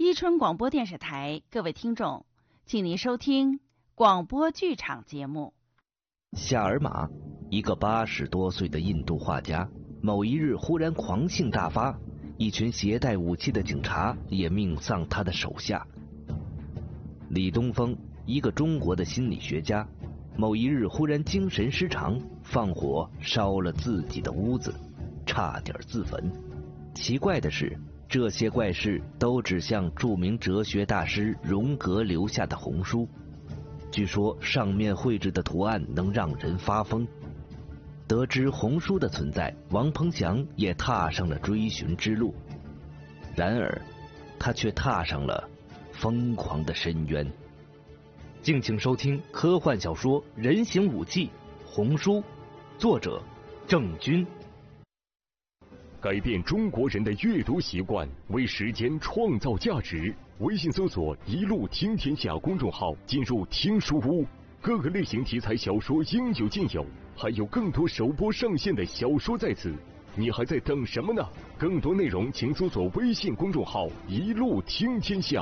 伊春广播电视台，各位听众，请您收听广播剧场节目。 夏尔玛，一个80多岁的印度画家，某一日忽然狂性大发，一群携带武器的警察也命丧他的手下。李东风，一个中国的心理学家，某一日忽然精神失常，放火烧了自己的屋子，差点自焚。奇怪的是，这些怪事都指向著名哲学大师荣格留下的红书。据说上面绘制的图案能让人发疯。得知红书的存在，王鹏翔也踏上了追寻之路。然而，他却踏上了疯狂的深渊。敬请收听科幻小说《人形武器：红书》，作者郑钧。 改变中国人的阅读习惯，为时间创造价值。微信搜索“一路听天下”公众号，进入听书屋，各个类型题材小说应有尽有，还有更多首播上线的小说在此，你还在等什么呢？更多内容请搜索微信公众号“一路听天下”。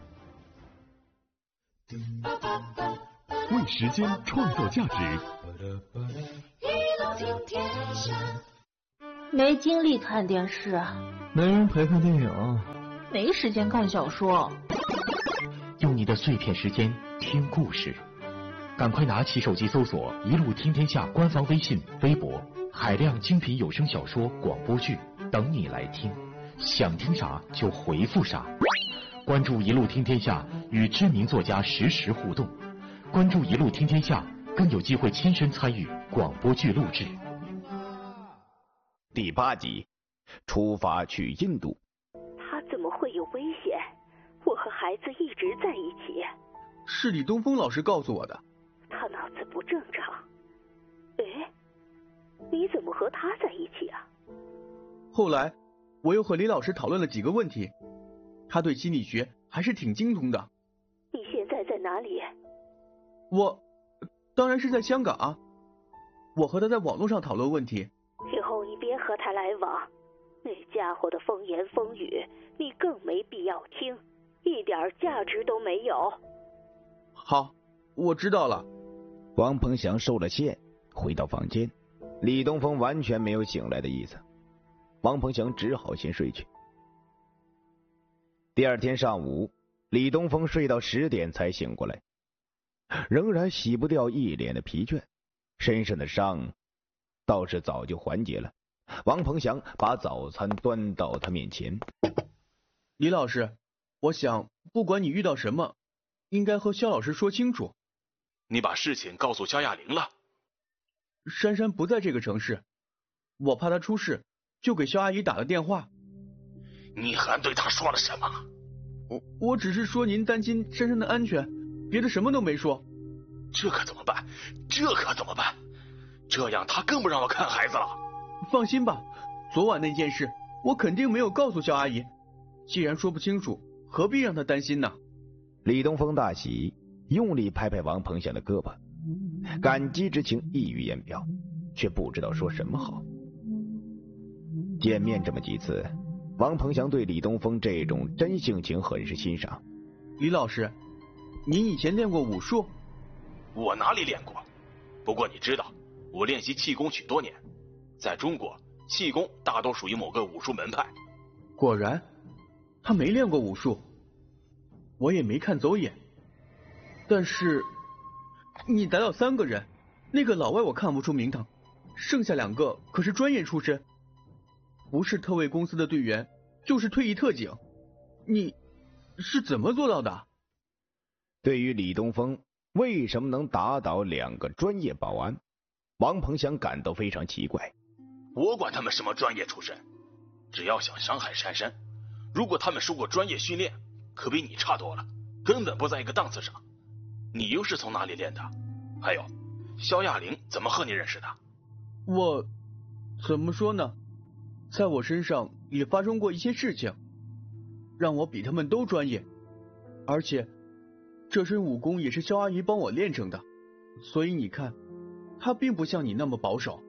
为时间创造价值， 一路听天下。没精力看电视， 没人陪看电影， 没时间看小说。 用你的碎片时间听故事，赶快拿起手机搜索“一路听天下”官方微信、微博，海量精品有声小说、广播剧等你来听，想听啥就回复啥。关注“一路听天下”，与知名作家实时互动。关注“一路听天下”，更有机会亲身参与广播剧录制。 第8集，出发去印度。 他怎么会有危险？我和孩子一直在一起。 是李东风老师告诉我的。 他脑子不正常。哎，你怎么和他在一起啊？ 后来我又和李老师讨论了几个问题，他对心理学还是挺精通的。 你现在在哪里？ 我当然是在香港啊。我和他在网络上讨论问题。 以后你别和他来往，那家伙的风言风语你更没必要听，一点价值都没有。 好，我知道了。 王鹏翔收了线，回到房间。李东风完全没有醒来的意思，王鹏翔只好先睡去。第二天上午，李东风睡到10点才醒过来，仍然洗不掉一脸的疲倦，身上的伤倒是早就缓解了。王鹏翔把早餐端到他面前。 李老师，我想不管你遇到什么，应该和肖老师说清楚。 你把事情告诉肖亚玲了？ 珊珊不在这个城市，我怕她出事，就给肖阿姨打了电话。 你还对她说了什么？ 我只是说您担心珊珊的安全，别的什么都没说。 这可怎么办？这样他更不让我看孩子了。 放心吧，昨晚那件事我肯定没有告诉肖阿姨，既然说不清楚，何必让她担心呢？ 李东风大喜，用力拍拍王鹏翔的胳膊，感激之情溢于言表，却不知道说什么好。见面这么几次，王鹏翔对李东风这种真性情很是欣赏。 李老师，您以前练过武术？ 我哪里练过？不过你知道，我练习气功许多年，在中国，气功大多属于某个武术门派。 果然，他没练过武术，我也没看走眼。但是，你逮到3个人，那个老外我看不出名堂，剩下2个可是专业出身，不是特卫公司的队员，就是退役特警，你是怎么做到的？ 对于李东风为什么能打倒2个专业保安，王鹏翔感到非常奇怪。 我管他们什么专业出身，只要想伤害珊珊，如果他们受过专业训练，可比你差多了，根本不在一个档次上。你又是从哪里练的？还有，肖亚玲怎么和你认识的？ 我怎么说呢，在我身上也发生过一些事情，让我比他们都专业，而且这身武功也是肖阿姨帮我练成的，所以你看，她并不像你那么保守。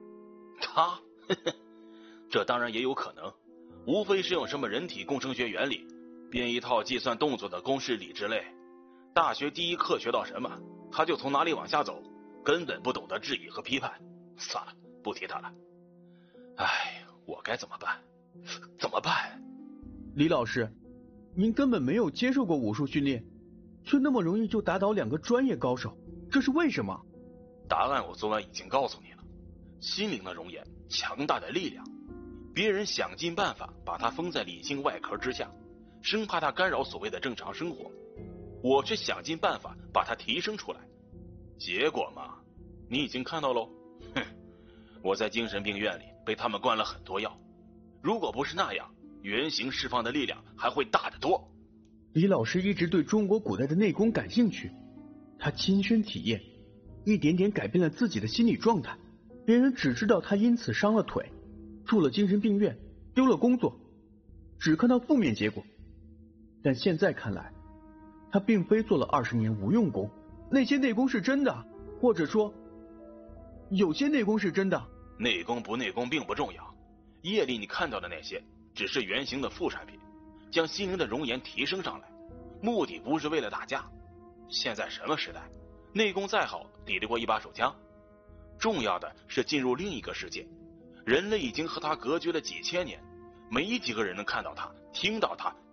她？这当然也有可能，无非是用什么人体工程学原理， 编一套计算动作的公式理之类，大学第一课学到什么，他就从哪里往下走，根本不懂得质疑和批判。算了，不提他了。唉，我该怎么办？怎么办？ 李老师，您根本没有接受过武术训练，却那么容易就打倒2个专业高手，这是为什么？ 答案我昨晚已经告诉你了。心灵的容颜，强大的力量，别人想尽办法把它封在理性外壳之下，生怕它干扰所谓的正常生活，我却想尽办法把它提升出来。结果嘛，你已经看到喽。哼，我在精神病院里被他们灌了很多药，如果不是那样，原型释放的力量还会大得多。 李老师一直对中国古代的内功感兴趣，他亲身体验，一点点改变了自己的心理状态。别人只知道他因此伤了腿，住了精神病院，丢了工作，只看到负面结果。但现在看来，他并非做了20年无用功，那些内功是真的，或者说有些内功是真的。 内功不内功并不重要，夜里你看到的那些只是原型的副产品，将心灵的容颜提升上来，目的不是为了打架。现在什么时代，内功再好抵得过一把手枪？重要的是进入另一个世界，人类已经和他隔绝了几千年，没几个人能看到他、听到他、